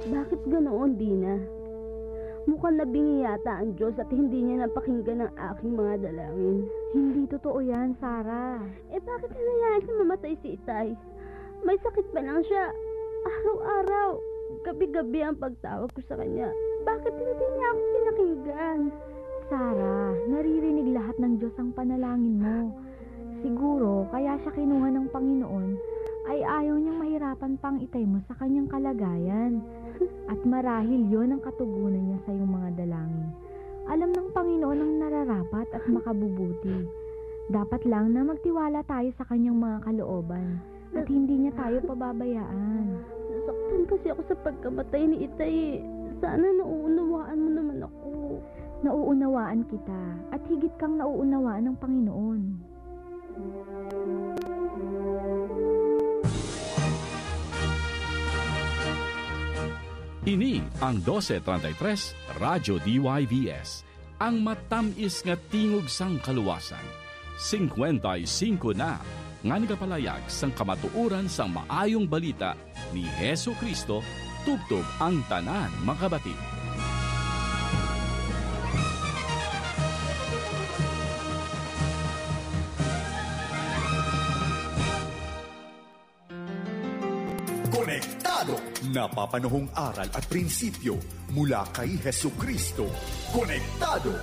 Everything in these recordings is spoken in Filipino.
Bakit ganoon, Dina? Mukhang nabingi yata ang Diyos at hindi niya napakinggan ang aking mga dalangin. Hindi totoo yan, Sarah. Bakit hinayaan siya mamatay si Itay? May sakit pa lang siya. Araw-araw, gabi-gabi ang pagtawag ko sa kanya. Bakit hindi niya ako pinakinggan? Sarah, naririnig lahat ng Diyos ang panalangin mo. Siguro, kaya siya kinuha ng Panginoon ay ayaw niyang mahirapan pang Itay mo sa kanyang kalagayan. At marahil yon ang katugunan niya sa iyong mga dalangin. Alam ng Panginoon ang nararapat at makabubuti. Dapat lang na magtiwala tayo sa kanyang mga kalooban at hindi niya tayo pababayaan. Nasaktan kasi ako sa pagkamatay ni Itay. Sana nauunawaan mo naman ako. Nauunawaan kita at higit kang nauunawaan ng Panginoon. Ini ang 1233 Radyo DYVS, ang matamis nga tingog sang kaluwasan. 55 na nga nagapalayag sang kamatuuran sang maayong balita ni Hesu Kristo tubtob ang tanan makabati. Konektado! Napapanahong aral at prinsipyo mula kay Hesu Kristo. Konektado!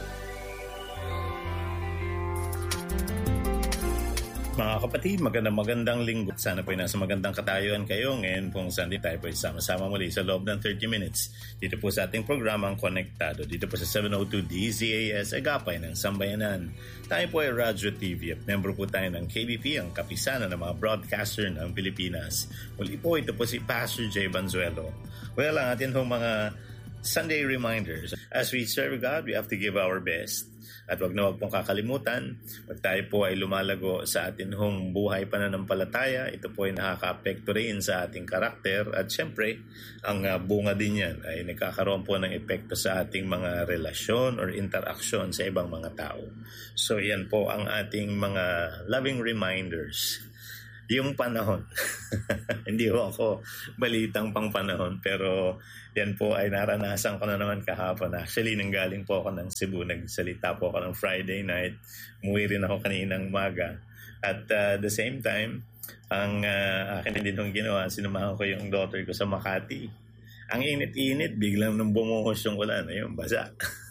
Mga kapatid, magandang linggo. Sana po ay nasa magandang katayuan kayo. Ngayon pong Sunday tayo po ay sama-sama muli sa loob ng 30 minutes. Dito po sa ating programang Konektado. Dito po sa 702 DZAS Agapay ng Sambayanan. Tayo po ay Radyo TV at member po tayo ng KBP, ang kapisanan ng mga broadcaster ng Pilipinas. Muli po, ito po si Pastor Jay Banzuelo. Well, ang atin pong mga Sunday reminders. As we serve God, we have to give our best. At wag na wag pong kakalimutan, pag tayo po ay lumalago sa atin hong buhay pananampalataya, ito po ay nakaka-apekto rin sa ating karakter at syempre, ang bunga din yan ay nagkakaroon po ng epekto sa ating mga relasyon or interaksyon sa ibang mga tao. So yan po ang ating mga loving reminders. Yung panahon, hindi ko ako balitang pang panahon, pero yan po ay naranasan ko na naman kahapon. Actually, nanggaling po ako ng Cebu, nagsalita po ako ng Friday night, umuwi rin ako kaninang umaga. At the same time, ang akin din nung ginawa, sinamahan ko yung daughter ko sa Makati. Ang init-init, biglang nung bumuhos yung ulan, ayun, basa.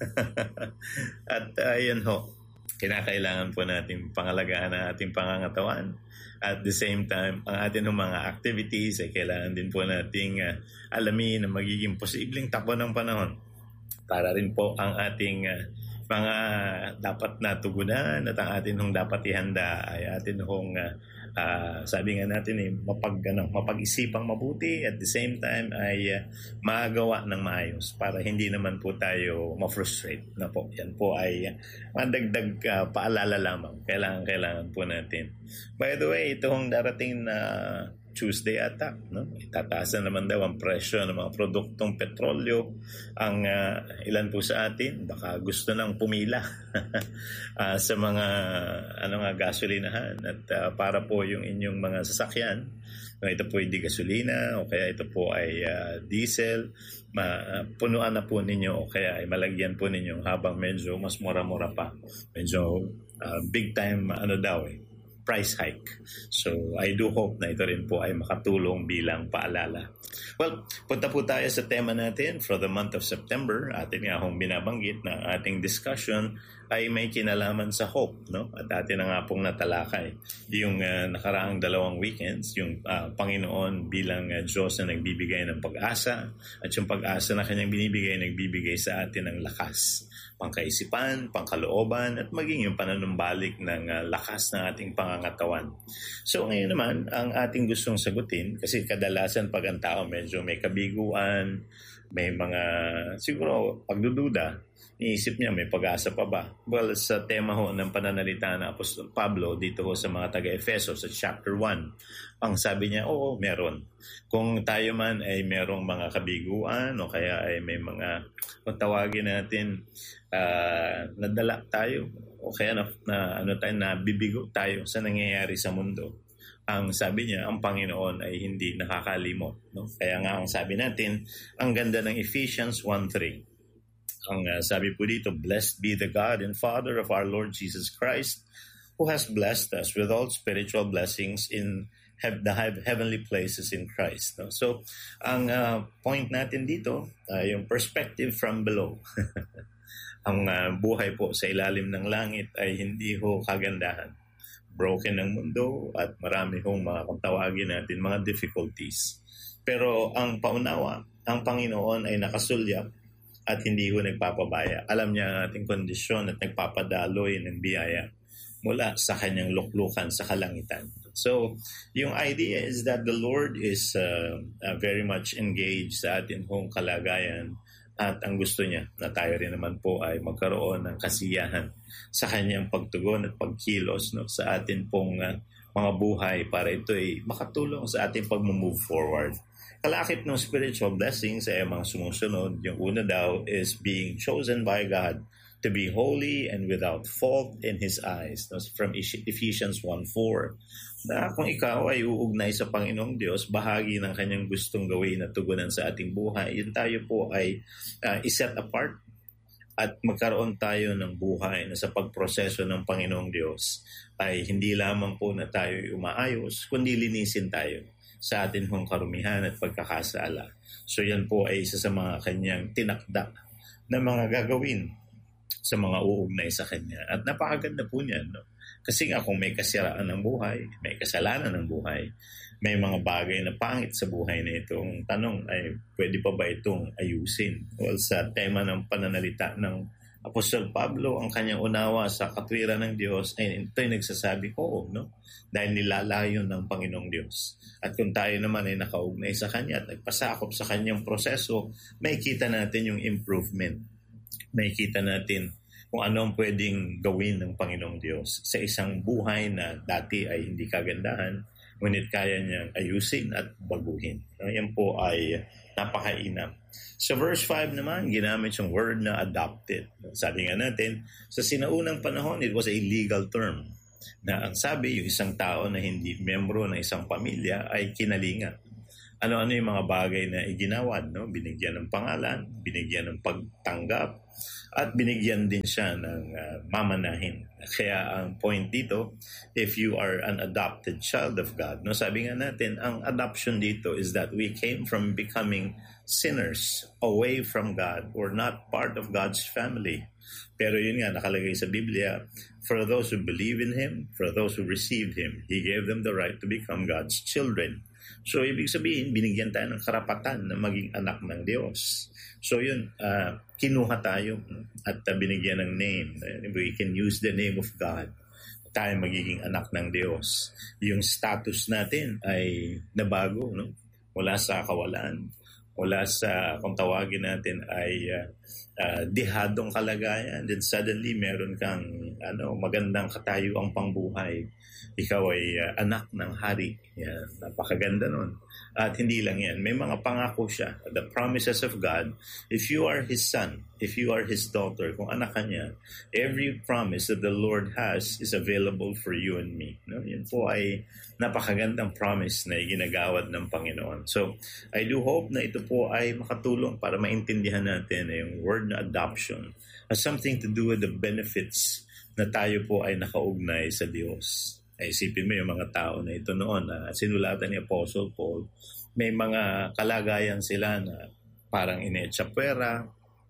At ayan ho, kinakailangan po natin pangalagaan ang ating pangangatawan. At the same time, ang ating mga activities ay kailangan din po nating alamin na magiging posibleng takbo ng panahon para rin po ang ating mga dapat natugunan at ang atin hong dapat ihanda ay atin hong sabi nga natin mapag-isipang mabuti at the same time ay magawa ng maayos para hindi naman po tayo ma-frustrate na po. Yan po ay madagdag paalala lamang. Kailangan po natin. By the way, itong darating na Tuesday ata, no? Itataasan naman daw ang presyo ng mga produktong petrolyo. Ang ilan po sa atin, baka gusto nang pumila sa mga gasolinahan at para po yung inyong mga sasakyan. Ito po ay di gasolina o kaya ito po ay diesel. Punuan na po ninyo o kaya ay malagyan po ninyo habang medyo mas mura-mura pa. Medyo big time price hike. So, I do hope na ito rin po ay makatulong bilang paalala. Well, punta po tayo sa tema natin for the month of September. Atin nga hong binabanggit na ating discussion ay may kinalaman sa hope, no? At atin na nga pong natalakay yung nakaraang 2 weekends, yung Panginoon bilang Diyos na nagbibigay ng pag-asa at yung pag-asa na kanyang binibigay, nagbibigay sa atin ng lakas, pangkaisipan, pangkalooban at maging yung panunumbalik ng lakas ng ating pangangatawan. So ngayon naman, ang ating gustong sagutin, kasi kadalasan pag ang tao medyo may kabiguan, may mga siguro pagdududa, iisip niya may pag-asa pa ba? Well, sa tema ho ng pananalita ng Apostol Pablo dito ho sa mga taga-Efeso sa chapter 1, ang sabi niya, oo, meron. Kung tayo man ay merong mga kabiguan o kaya ay may mga, kung tawagin natin, nadala tayo o kaya nabibigo tayo sa nangyayari sa mundo. ang sabi niya, ang Panginoon ay hindi nakakalimot. No? Kaya nga ang sabi natin, ang ganda ng Ephesians 1:3. Ang sabi po dito, "Blessed be the God and Father of our Lord Jesus Christ, who has blessed us with all spiritual blessings in the heavenly places in Christ." No? So, ang point natin dito, yung perspective from below. Ang buhay po sa ilalim ng langit ay hindi ho kagandahan. Broken ang mundo at marami hong mga kung tawagin natin mga difficulties. Pero ang paunawa, ang Panginoon ay nakasulyap at hindi ho nagpapabaya. Alam niya ang ating kondisyon at nagpapadaloy ng biyaya mula sa kanyang luklukan sa kalangitan. So, yung idea is that the Lord is very much engaged sa ating hong kalagayan at ang gusto niya na tayo rin naman po ay magkaroon ng kasiyahan sa kanyang pagtugon at pagkilos sa atin pong mga buhay para ito ay makatulong sa ating pag-move forward. Kalakip ng spiritual blessings ay mga sumusunod. Yung una daw is being chosen by God to be holy and without fault in His eyes. That's from Ephesians 1:4. Na kung ikaw ay uugnay sa Panginoong Diyos, bahagi ng kanyang gustong gawin at tugunan sa ating buhay, yun tayo po ay iset apart at magkaroon tayo ng buhay na sa pagproseso ng Panginoong Diyos ay hindi lamang po na tayo umaayos, kundi linisin tayo sa atin hong karumihan at pagkakasala. So yan po ay isa sa mga kanyang tinakda na mga gagawin sa mga uugnay sa kanya. At napakaganda po niyan, no? Kasi nga kung may kasiraan ng buhay, may kasalanan ng buhay, may mga bagay na pangit sa buhay na ito, ang tanong ay pwede pa ba itong ayusin? Well, sa tema ng pananalita ng Apostol Pablo, ang kanyang unawa sa katwiran ng Diyos, ay ito'y nagsasabi ko, no? Dahil nilalayon ng Panginoong Diyos. At kung tayo naman ay nakaugnay sa Kanya at nagpasakop sa Kanyang proseso, may kita natin yung improvement. May kita natin kung ano ang pwedeng gawin ng Panginoong Diyos sa isang buhay na dati ay hindi kagandahan, ngunit kaya niyang ayusin at baguhin. Yan po ay napakainam. Sa verse 5 naman, ginamit yung word na adopted. Sabi nga natin, sa sinaunang panahon, it was a legal term na ang sabi, yung isang tao na hindi membro ng isang pamilya ay kinalinga. Ano-ano yung mga bagay na iginawad, no? Binigyan ng pangalan, binigyan ng pagtanggap, at binigyan din siya ng mamanahin. Kaya ang point dito, if you are an adopted child of God, no, sabi nga natin, ang adoption dito is that we came from becoming sinners away from God or not part of God's family. Pero yun nga, nakalagay sa Biblia, for those who believe in Him, for those who received Him, He gave them the right to become God's children. So, ibig sabihin, binigyan tayo ng karapatan na maging anak ng Diyos. So, yun, kinuha tayo at binigyan ng name. We can use the name of God. Tayo magiging anak ng Diyos. Yung status natin ay nabago, no? Mula sa kawalan, mula sa, kung tawagin natin, ay dihadong kalagayan. Then suddenly, meron kang magandang katayuang pangbuhay. Ikaw ay anak ng hari. Yan, napakaganda nun. At hindi lang yan, may mga pangako siya. The promises of God, if you are His son, if you are His daughter, kung anak ka niya, every promise that the Lord has is available for you and me. No? Yan po ay napakagandang promise na iginagawad ng Panginoon. So, I do hope na ito po ay makatulong para maintindihan natin na yung word na adoption has something to do with the benefits na tayo po ay nakaugnay sa Diyos. Ay isipin mo yung mga tao na ito noon na sinulatan ni Apostle Paul, may mga kalagayan sila na parang inetsapwera,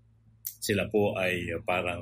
sila po ay parang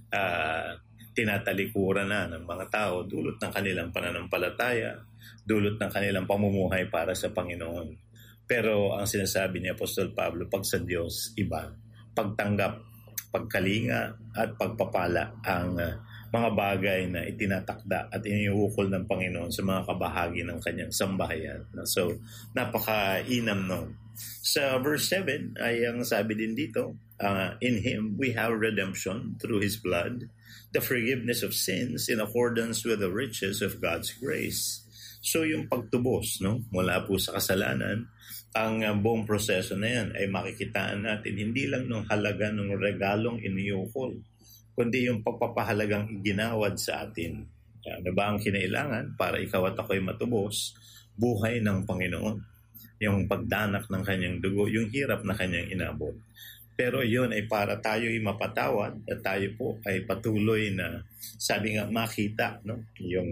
tinatalikuran na ng mga tao dulot ng kanilang pananampalataya, dulot ng kanilang pamumuhay para sa Panginoon. Pero ang sinasabi ni Apostol Pablo, pag sa Diyos, iba. Pagtanggap, pagkalinga at pagpapala ang mga bagay na itinatakda at iniukol ng Panginoon sa mga kabahagi ng kanyang sambahayan. So, napakainam nun. Sa verse 7 ay ang sabi din dito, in Him we have redemption through His blood, the forgiveness of sins in accordance with the riches of God's grace. So, yung pagtubos, no, mula po sa kasalanan, ang buong proseso na yan ay makikitaan natin hindi lang ng halaga ng regalong iniukol, kundi yung pagpapahalagang iginawad sa atin Ano ba ang kinailangan para ikaw at ako'y matubos? Buhay ng Panginoon. Yung pagdanak ng kanyang dugo, yung hirap na kanyang inabot. Pero yun ay para tayo'y mapatawad at tayo po ay patuloy na, sabi nga, makita yung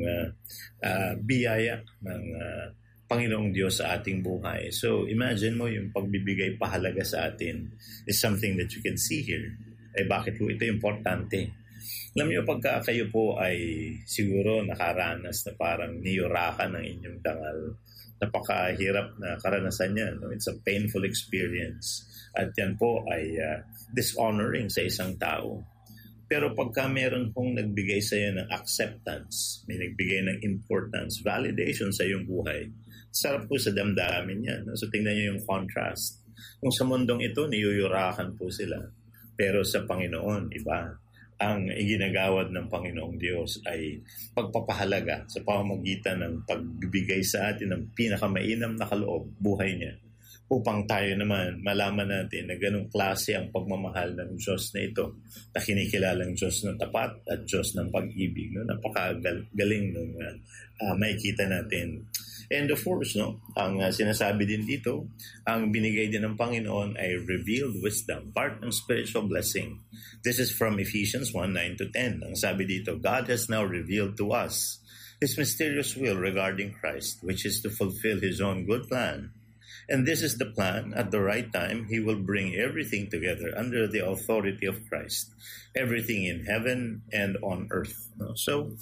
biyaya ng Panginoong Diyos sa ating buhay. So imagine mo yung pagbibigay pahalaga sa atin is something that you can see here. Bakit po ito importante? Alam niyo, pagka kayo po ay siguro nakaranas na parang niyurakan ng inyong dangal, napakahirap na karanasan yan. It's a painful experience. At yan po ay dishonoring sa isang tao. Pero pagka meron pong nagbigay sa iyo ng acceptance, may nagbigay ng importance, validation sa iyong buhay, sarap po sa damdamin yan. So tingnan niyo yung contrast. Kung sa mundong ito, niyuyurakan po sila. Pero sa Panginoon, iba. Ang iginagawad ng Panginoong Diyos ay pagpapahalaga sa pamamagitan ng pagbibigay sa atin ng pinakamainam na kaloob, buhay niya. Upang tayo naman malaman natin na ganong klase ang pagmamahal ng Diyos na ito, na kinikilalang Diyos ng tapat at Diyos ng pag-ibig. Napakagaling nung makikita natin. And of course, ang sinasabi din dito, ang binigay din ng Panginoon ay revealed wisdom, part ng spiritual blessing. This is from Ephesians 1:9-10. Ang sabi dito, God has now revealed to us His mysterious will regarding Christ, which is to fulfill His own good plan. And this is the plan. At the right time, He will bring everything together under the authority of Christ. Everything in heaven and on earth. So,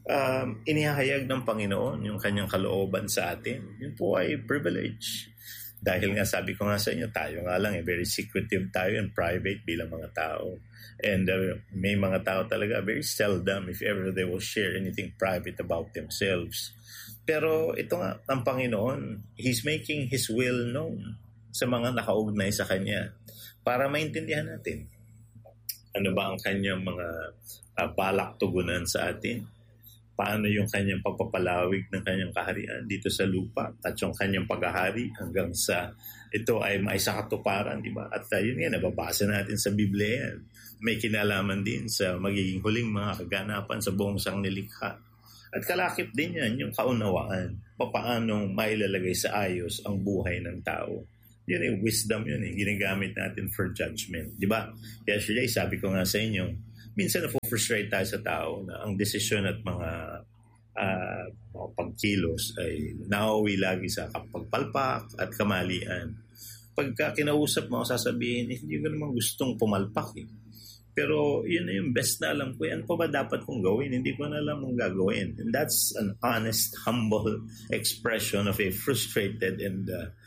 inihahayag ng Panginoon yung kanyang kalooban sa atin. Yun po ay privilege. Dahil nga sabi ko nga sa inyo, tayo nga lang, very secretive tayo and private bilang mga tao. And may mga tao talaga, very seldom, if ever they will share anything private about themselves. Pero ito nga, ang Panginoon, He's making His will known sa mga nakaugnay sa Kanya para maintindihan natin ano ba ang Kanyang mga balak tugunan sa atin. Paano yung Kanyang pagpapalawig ng Kanyang kaharian dito sa lupa at yung Kanyang paghahari hanggang sa ito ay maisakatuparan, di ba? At yun nga, nababasa natin sa Biblia yan. May kinalaman din sa magiging huling mga kaganapan sa buong sangnilikha. At kalakip din yan yung kaunawaan, paano mailalagay sa ayos ang buhay ng tao. Yun yung wisdom yun, ginagamit natin for judgment. Di ba? Yesterday, sabi ko nga sa inyo, minsan na-frustrate tayo sa tao na ang desisyon at mga pagkilos ay nauwi lagi sa pagpalpak at kamalian. Pagka kinausap mo, sasabihin, hindi ko naman gustong pumalpak eh. Pero yun na yung best na alam ko. Ano pa ba dapat kong gawin? Hindi ko na alam kung gagawin. And that's an honest, humble expression of a frustrated and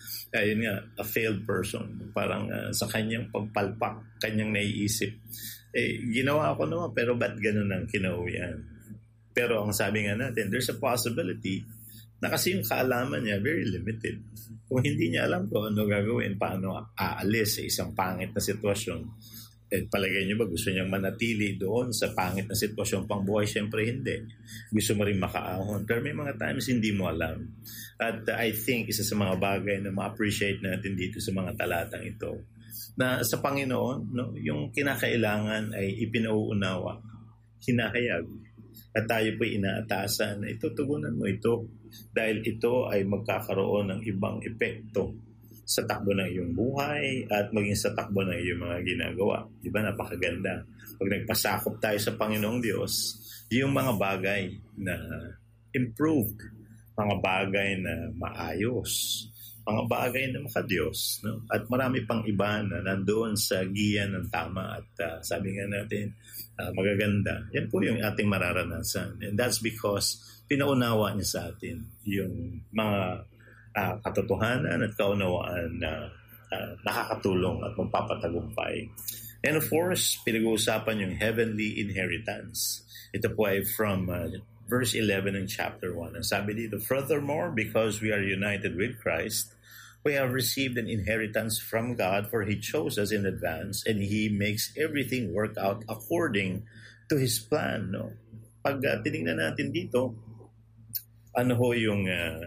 a failed person. Parang sa kanyang pagpalpak, kanyang naiisip. Ginawa ko naman, pero ba't ganun ang kinauwian? Pero ang sabi nga natin, there's a possibility na kasi yung kaalaman niya very limited. Kung hindi niya alam kung ano gagawin, paano aalis sa isang pangit na sitwasyon, palagay niyo ba gusto niyang manatili doon sa pangit na sitwasyon pang buhay? Siyempre hindi. Gusto mo rin makaahon. Pero may mga times hindi mo alam. At I think isa sa mga bagay na ma-appreciate natin dito sa mga talatang ito, na sa Panginoon, yung kinakailangan ay ipinauunawa, hinahayag. At tayo po inaatasan na itutugunan mo ito dahil ito ay magkakaroon ng ibang epekto sa takbo ng iyong buhay at maging sa takbo ng iyong mga ginagawa. Di ba? Napakaganda. Pag nagpasakop tayo sa Panginoong Diyos, yung mga bagay na improved, mga bagay na maayos, mga bagay na makadiyos, no? At marami pang iba na nandoon sa giya ng tama at sabi nga natin, magaganda. Yan po yung ating mararanasan. And that's because pinaunawa niya sa atin yung mga katotohanan at kaunawaan na nakakatulong at magpapatagumpay. And of course, pinag-uusapan yung heavenly inheritance. Ito po ay from verse 11 in chapter 1. Ang sabi dito, furthermore, because we are united with Christ, we have received an inheritance from God, for He chose us in advance and He makes everything work out according to His plan. No? Pag tinignan natin dito, ano ho yung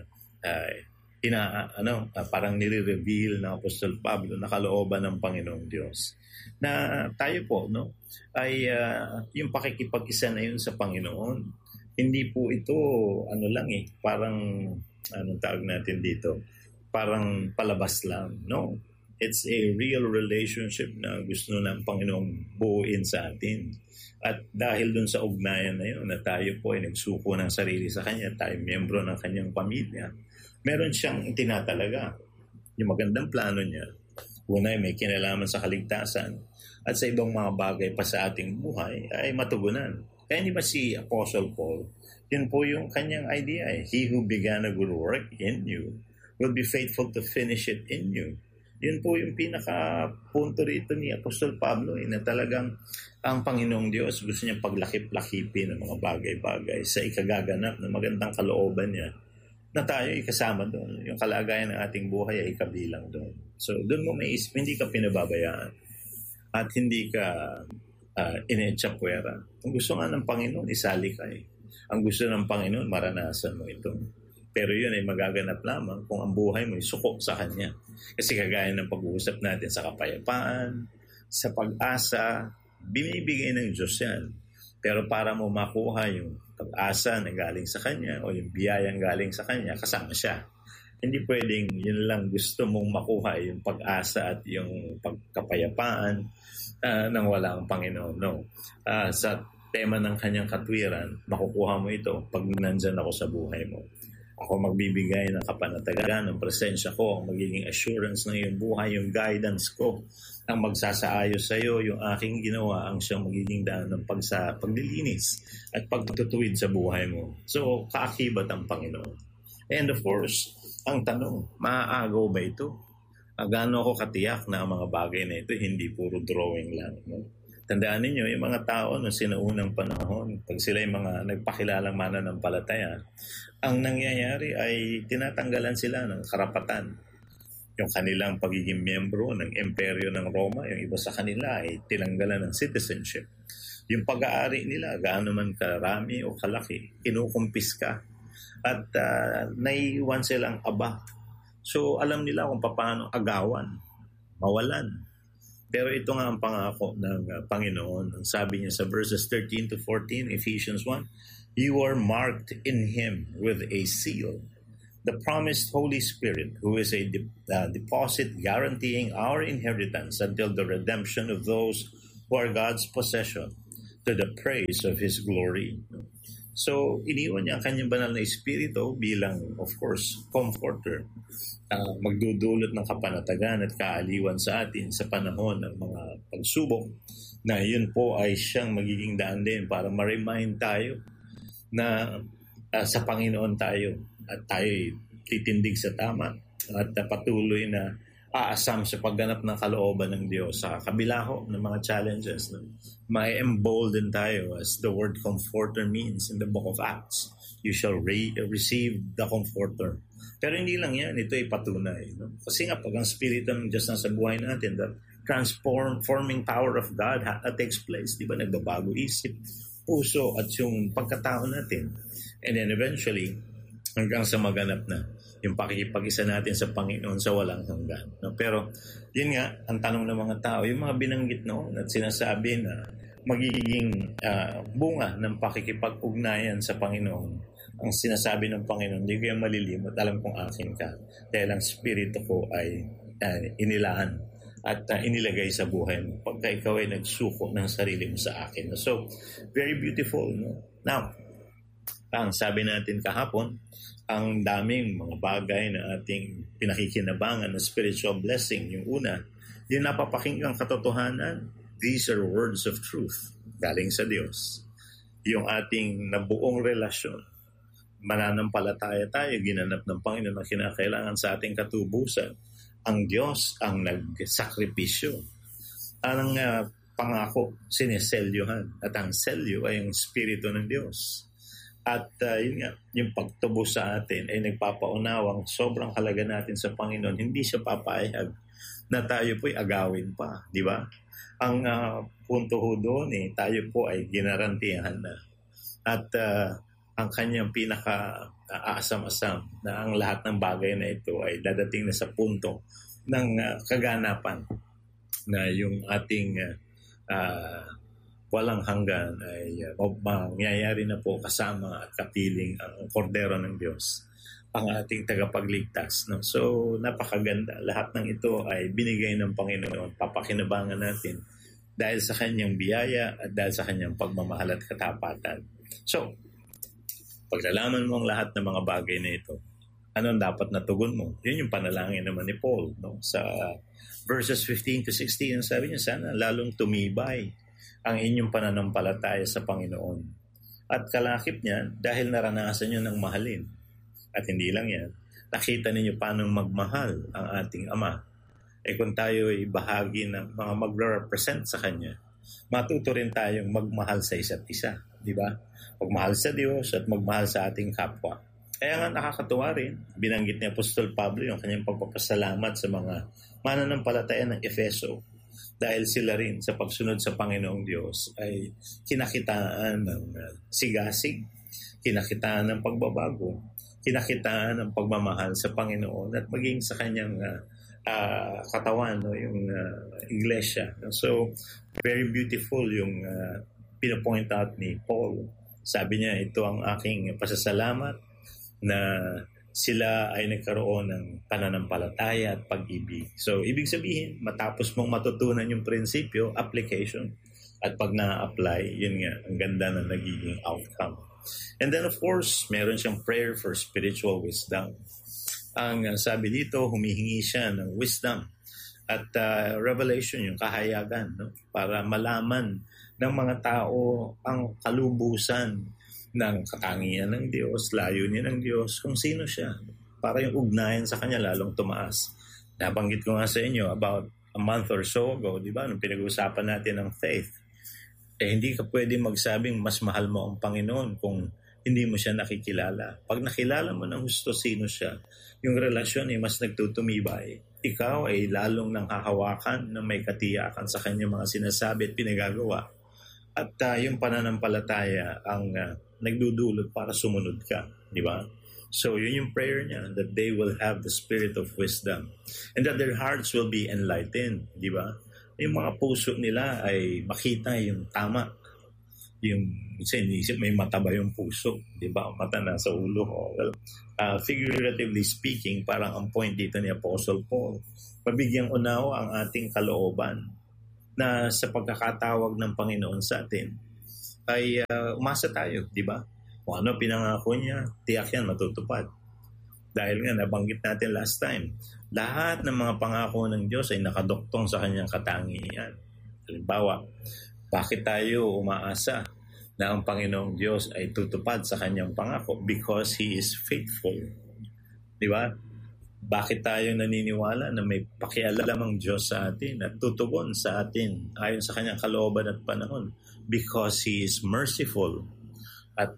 parang nire-reveal ng Apostol Pablo na kalooban ng Panginoong Diyos. Na tayo po, ay yung pakikipag-isa na yun sa Panginoon Hindi po ito, parang, anong tawag natin dito, parang palabas lang. No, it's a real relationship na gusto ng Panginoong buuin sa atin. At dahil dun sa ugnayan na yun, na tayo po ay nagsuko ng sarili sa Kanya, tayo miyembro ng Kanyang pamilya, meron siyang itinatalaga. Yung magandang plano niya, una ay may kinalaman sa kaligtasan at sa ibang mga bagay pa sa ating buhay ay matugunan. Kaya di ba si Apostle Paul, yun po yung kanyang idea. He who began a good work in you will be faithful to finish it in you. Yun po yung pinaka-punto rito ni Apostol Pablo, na talagang ang Panginoong Diyos gusto niyang paglakip-lakipin ng mga bagay-bagay sa ikagaganap ng magandang kalooban niya, na tayo ikasama doon. Yung kalagayan ng ating buhay ay kabilang doon. So doon mo may isip, hindi ka pinababayaan at hindi ka ine-etsapuera. Ang gusto nga ng Panginoon, isali ka eh. Ang gusto ng Panginoon, maranasan mo ito. Pero yun ay magaganap lamang kung ang buhay mo ay suko sa Kanya. Kasi kagaya ng pag-uusap natin sa kapayapaan, sa pag-asa, binibigay ng Diyos yan. Pero para mo makuha yung pag-asa na galing sa Kanya o yung biyayang galing sa Kanya, kasama siya. Hindi pwedeng yun lang gusto mong makuha, yung pag-asa at yung pagkapayapaan nang wala ang Panginoon. No. Sa tema ng Kanyang katwiran, makukuha mo ito pag nandyan ako sa buhay mo. Ako magbibigay ng kapanatagan, ng presensya ko, ang magiging assurance ng iyong buhay, yung guidance ko, ang magsasaayos sa iyo, yung aking ginawa, ang siyang magiging daan ng paglilinis at pagtutuwid sa buhay mo. So, kaakibat ang Panginoon. And of course, ang tanong, maaagaw ba ito? Gaano ako katiyak na ang mga bagay na ito, hindi puro drawing lang. No? Tandaan ninyo, yung mga tao noong sinaunang panahon, pag sila yung mga nagpakilalang mananampalataya, ang nangyayari ay tinatanggalan sila ng karapatan. Yung kanilang pagiging miyembro ng imperyo ng Roma, yung iba sa kanila ay tinanggalan ng citizenship. Yung pag-aari nila, gaano man karami o kalaki, kinukumpiska at naiiwan silang aba. So alam nila kung paano agawan, mawalan. Pero ito nga ang pangako ng Panginoon. Ang sabi niya sa verses 13 to 14, Ephesians 1, you are marked in Him with a seal, the promised Holy Spirit, who is a deposit guaranteeing our inheritance until the redemption of those who are God's possession, to the praise of His glory. So, iniwan niya ang kanyang banal na espiritu bilang, of course, comforter. Magdudulot ng kapanatagan at kaaliwan sa atin sa panahon ng mga pagsubok, na yun po ay siyang magiging daan din para ma-remind tayo na sa Panginoon tayo at tayo titindig sa tama at patuloy na aasam sa pagganap ng kalooban ng Diyos sa kabila ho ng mga challenges. May embolden tayo, as the word comforter means in the book of Acts. You shall receive the comforter. Pero hindi lang yan, ito ay patunay. No? Kasi nga, pag ang Espiritu ng Diyos nasa buhay natin, the transforming power of God takes place. Di ba? Nagbabago isip, puso, at yung pagkatao natin. And then eventually, hanggang sa maganap na yung pakikipag-isa natin sa Panginoon sa walang hanggan. No? Pero yun nga, ang tanong ng mga tao, yung mga binanggit noon at sinasabi na magiging bunga ng pakikipag-ugnayan sa Panginoon. Ang sinasabi ng Panginoon, hindi ko yung malilimot, alam kong akin ka. Dahil ang spirito ko ay inilaan at inilagay sa buhay mo pagka ikaw ay nagsuko ng sarili mo sa akin. So, very beautiful. No? Now, ang sabi natin kahapon, ang daming mga bagay na ating pinakikinabangan na spiritual blessing. Yung una, yung napapakinggang katotohanan, these are words of truth galing sa Diyos. Yung ating nabuong relasyon, mananampalataya tayo, ginanap ng Panginoon na kinakailangan sa ating katubusan. Ang Diyos ang nagsakripisyo. Ang pangako, sineselyohan. At ang selyo ay ang Espiritu ng Diyos. At yun nga, yung pagtubo sa atin ay nagpapaunawang sobrang halaga natin sa Panginoon. Hindi siya papayag na tayo po'y agawin pa. Di ba? Ang punto ho doon, tayo po ay ginarantiyahan na. At ang kanyang pinaka-asam-asam na ang lahat ng bagay na ito ay dadating na sa punto ng kaganapan na yung ating walang hanggan ay mangyayari na po kasama at kapiling ang kordero ng Diyos, ang ating tagapagligtas. No? So, napakaganda. Lahat ng ito ay binigay ng Panginoon. Papakinabangan natin dahil sa kanyang biyaya at dahil sa kanyang pagmamahal at katapatan. So, paglalaman mo ang lahat ng mga bagay na ito, anong dapat na tugon mo? Yun yung panalangin naman ni Paul. No? Sa verses 15 to 16, sabi niya, sana lalong tumibay ang inyong pananampalataya sa Panginoon. At kalakip niyan, dahil naranasan niyo ng mahalin. At hindi lang yan, nakita ninyo paano magmahal ang ating Ama. Kung tayo ay bahagi ng mga mag-represent sa Kanya, matuto rin tayong magmahal sa isa't isa. Di ba? Magmahal sa Diyos at magmahal sa ating kapwa. Kaya nga nakakatuwa rin, binanggit ni Apostol Pablo yung kanyang pagpapasalamat sa mga mananampalataya ng Efeso. Dahil sila rin sa pagsunod sa Panginoong Diyos ay kinakitaan ng sigasig, kinakitaan ng pagbabago, kinakitaan ng pagmamahal sa Panginoon at maging sa kanyang katawan, no, yung iglesia. So, very beautiful yung pinapoint out ni Paul. Sabi niya, ito ang aking pasasalamat na sila ay nagkaroon ng pananampalataya at pag-ibig. So, ibig sabihin, matapos mong matutunan yung prinsipyo, application. At pag na-apply, yun nga, ang ganda na nagiging outcome. And then, of course, meron siyang prayer for spiritual wisdom. Ang sabi dito, humihingi siya ng wisdom at revelation, yung kahayagan, no? Para malaman ng mga tao ang kalubusan ng katangian ng Diyos, layunin ng Diyos, kung sino siya. Para yung ugnayan sa Kanya lalong tumaas. Nabanggit ko nga sa inyo about a month or so ago, di ba, nung pinag-uusapan natin ng faith, hindi ka pwede magsabing mas mahal mo ang Panginoon kung hindi mo siya nakikilala. Pag nakilala mo ng gusto sino siya, yung relasyon ay mas nagtutumibay. Ikaw ay lalong nang hahawakan na may katiyakan sa kanyang mga sinasabi at pinagagawa. At yung pananampalataya ang nagdudulot para sumunod ka, di ba? So yun yung prayer niya, that they will have the spirit of wisdom and that their hearts will be enlightened, di ba? Yung mga puso nila ay makita yung tama. Yung iniisip, may mata ba yung puso? Di ba? Mata na sa ulo. Well, figuratively speaking, parang ang point dito ni Apostle Paul, mabigyang unawa ang ating kalooban na sa pagkakatawag ng Panginoon sa atin ay umasa tayo, di ba? Kung ano pinangako niya, tiyak yan matutupad. Dahil nga, nabanggit natin last time, lahat ng mga pangako ng Diyos ay nakadoktong sa kanyang katangian. Halimbawa, bakit tayo umaasa na ang Panginoong Diyos ay tutupad sa kanyang pangako? Because He is faithful. Di ba? Bakit tayo naniniwala na may pakialam ang Diyos sa atin at tutugon sa atin ayon sa kanyang kalooban at panahon? Because He is merciful. At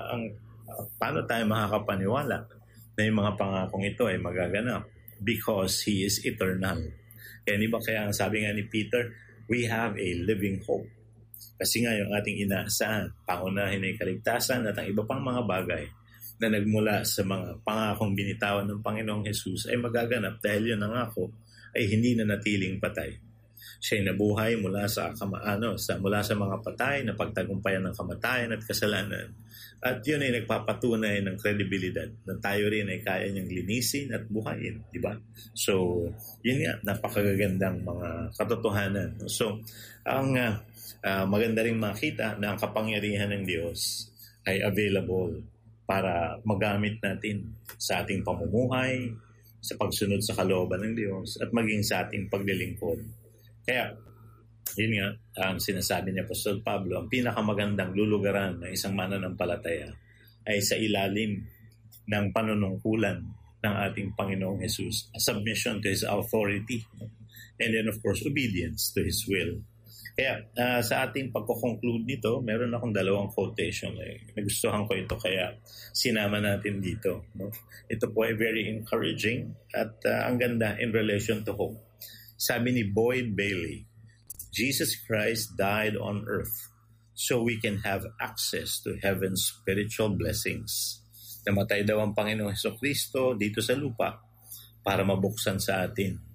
paano tayo makakapaniwala na yung mga pangakong ito ay magaganap? Because He is eternal. Kaya di ba kaya ang sabi nga ni Peter, we have a living hope. Kasi nga yung ating inaasahan, pangunahin ay kaligtasan at ang iba pang mga bagay na nagmula sa mga pangakong binitawan ng Panginoong Jesus ay magaganap dahil yun nangako ay hindi na natiling patay. Siya'y nabuhay mula sa mga patay na pagtagumpayan ng kamatayan at kasalanan. At yun ay nagpapatunay ng kredibilidad na tayo rin ay kaya niyang linisin at buhayin, di ba? So, yun nga, napakagandang mga katotohanan. So, ang maganda rin makita na ang kapangyarihan ng Diyos ay available para magamit natin sa ating pamumuhay, sa pagsunod sa kalooban ng Diyos, at maging sa ating paglilingkod. Kaya, yun nga, ang sinasabi ni Apostol Pablo, ang pinakamagandang lulugaran ng isang mananampalataya ay sa ilalim ng panunungkulan ng ating Panginoong Jesus. A submission to His authority. And then, of course, obedience to His will. Kaya, sa ating pagko-conclude nito, meron akong dalawang quotation. Nagustuhan ko ito, kaya sinama natin dito. No? Ito po ay very encouraging at ang ganda in relation to hope. Sabi ni Boyd Bailey, Jesus Christ died on earth so we can have access to heaven's spiritual blessings. Namatay daw ang Panginoong Hesukristo dito sa lupa para mabuksan sa atin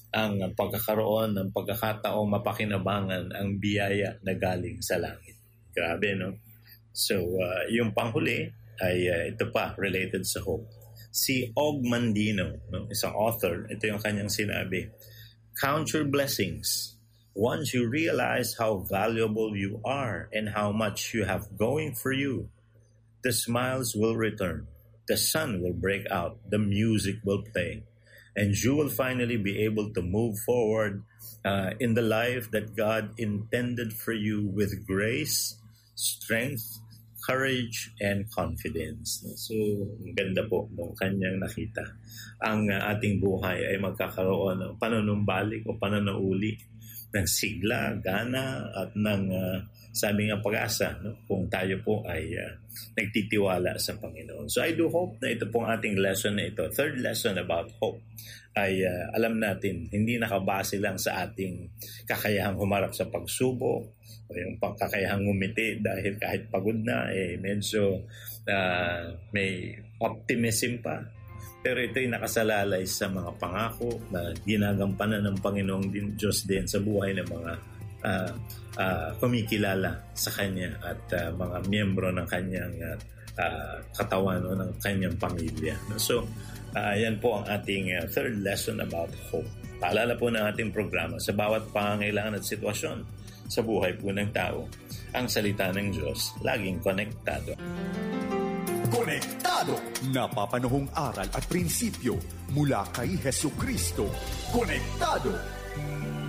ang pagkakaroon ng pagkakataong mapakinabangan ang biyaya na galing sa langit. Grabe, no? So, yung panghuli ay ito pa, related sa hope. Si Og Mandino, no, isang author, ito yung kanyang sinabi, "Count your blessings. Once you realize how valuable you are and how much you have going for you, the smiles will return, the sun will break out, the music will play, and you will finally be able to move forward in the life that God intended for you with grace, strength, courage, and confidence." So, ang ganda po ng kanyang nakita. Ang ating buhay ay magkakaroon ng panunumbalik o pananauli ng sigla, gana, at ng sabi nga pag-asa, no? Kung tayo po ay nagtitiwala sa Panginoon. So I do hope na ito pong ating lesson na ito, third lesson about hope, ay alam natin, hindi nakabase lang sa ating kakayahang humarap sa pagsubok o yung kakayahang ngumiti dahil kahit pagod na, medyo may optimism pa. Pero ito'y nakasalalay sa mga pangako na ginagampanan ng Panginoong Diyos din sa buhay ng mga kumikilala sa Kanya at mga miyembro ng Kanyang katawan o ng Kanyang pamilya. So, yan po ang ating third lesson about hope. Paalala po ng ating programa, sa bawat pangangailangan at sitwasyon sa buhay po ng tao, ang salita ng Diyos laging konektado. Konektado! Napapanahong aral at prinsipyo mula kay Hesukristo. Konektado!